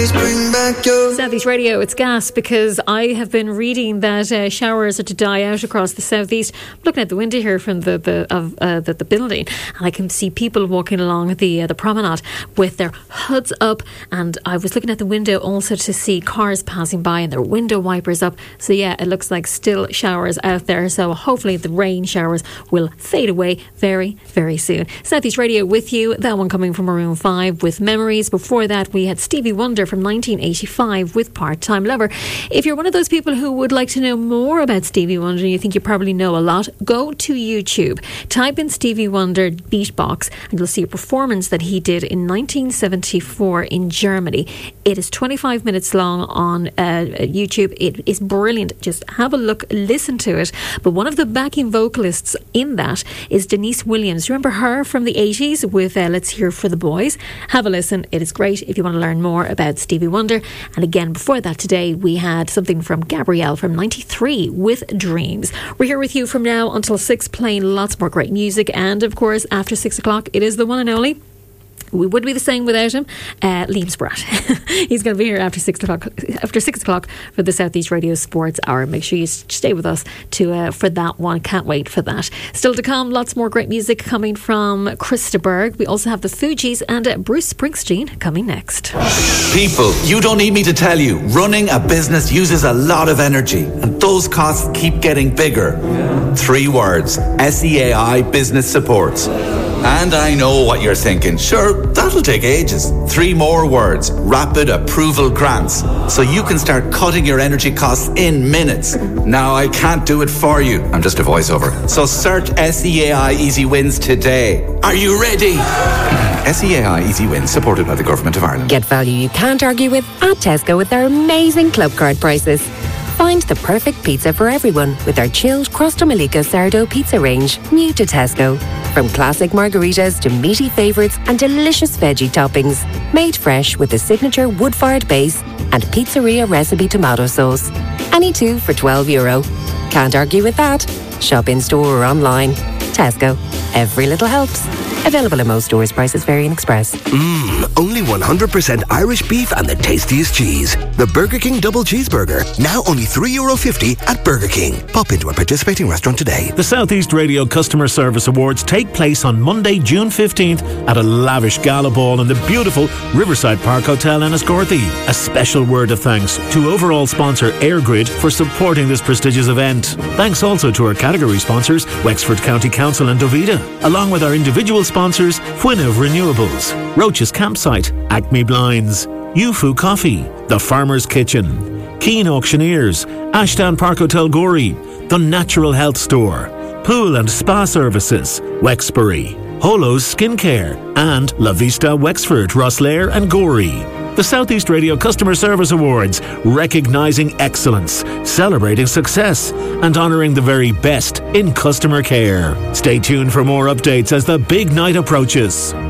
Southeast Radio, it's gas, because I have been reading that showers are to die out across the southeast. I'm looking at the window here from the building, and I can see people walking along the promenade with their hoods up, and I was looking at the window also to see cars passing by and their window wipers up. So yeah, it looks like still showers out there, so hopefully the rain showers will fade away very, very soon. Southeast Radio with you, that one coming from Maroon 5 with Memories. Before that we had Stevie Wonder from 1985 with Part-Time Lover. If you're one of those people who would like to know more about Stevie Wonder and you think you probably know a lot, go to YouTube, type in Stevie Wonder beatbox, and you'll see a performance that he did in 1974 in Germany. It is 25 minutes long on YouTube. It is brilliant. Just have a look, listen to it. But one of the backing vocalists in that is Denise Williams. Remember her from the 80s with Let's Hear for the Boys? Have a listen. It is great if you want to learn more about Stevie Wonder. And again, before that today, we had something from Gabrielle from 93 with Dreams. We're here with you from now until 6, playing lots more great music. And of course, after 6 o'clock, it is the one and only, we would be the same without him, Liam Spratt. He's going to be here after 6 o'clock for the Southeast Radio Sports Hour. Make sure you stay with us for that one. Can't wait for that. Still to come, lots more great music coming from Krista Berg. We also have the Fugees and Bruce Springsteen coming next. People, you don't need me to tell you, running a business uses a lot of energy, and those costs keep getting bigger. 3 words: SEAI Business Supports. And I know what you're thinking. Sure, that'll take ages. 3 more words: Rapid Approval Grants. So you can start cutting your energy costs in minutes. Now, I can't do it for you. I'm just a voiceover. So search SEAI Easy Wins today. Are you ready? SEAI Easy Wins, supported by the Government of Ireland. Get value you can't argue with at Tesco with their amazing club card prices. Find the perfect pizza for everyone with our chilled Crosta Malika sourdough pizza range, new to Tesco. From classic margaritas to meaty favourites and delicious veggie toppings. Made fresh with the signature wood-fired base and pizzeria recipe tomato sauce. Any 2 for €12. Can't argue with that. Shop in store or online. Tesco. Every little helps. Available in most stores. Prices vary in Express. Only 100% Irish beef and the tastiest cheese. The Burger King Double Cheeseburger. Now only €3.50 at Burger King. Pop into a participating restaurant today. The Southeast Radio Customer Service Awards take place on Monday, June 15th at a lavish gala ball in the beautiful Riverside Park Hotel in Enniscorthy. A special word of thanks to overall sponsor Airgrid for supporting this prestigious event. Thanks also to our category sponsors, Wexford County Council and Dovida, along with our individual sponsors, Fwynn of Renewables, Roach's Campsite, Acme Blinds, Yufu Coffee, The Farmer's Kitchen, Keen Auctioneers, Ashdown Park Hotel Gorey, The Natural Health Store, Pool and Spa Services, Wexbury, Holo's Skincare, and La Vista Wexford, Rosslare and Gorey. The Southeast Radio Customer Service Awards, recognising excellence, celebrating success, and honouring the very best in customer care. Stay tuned for more updates as the big night approaches.